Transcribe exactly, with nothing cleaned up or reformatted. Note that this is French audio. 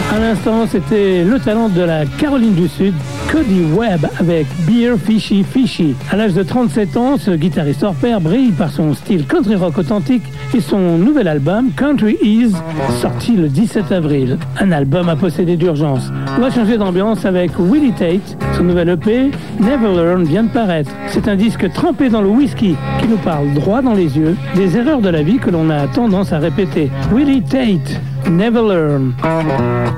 À l'instant, c'était le talent de la Caroline du Sud, Cody Webb avec Beer Fishy Fishy. À l'âge de trente-sept ans, ce guitariste hors pair brille par son style country rock authentique et son nouvel album Country Is, sorti le dix-sept avril. Un album à posséder d'urgence. On va changer d'ambiance avec Willie Tate. Son nouvel E P, Never Learn, vient de paraître. C'est un disque trempé dans le whisky qui nous parle droit dans les yeux des erreurs de la vie que l'on a tendance à répéter. Willie Tate, Never Learn.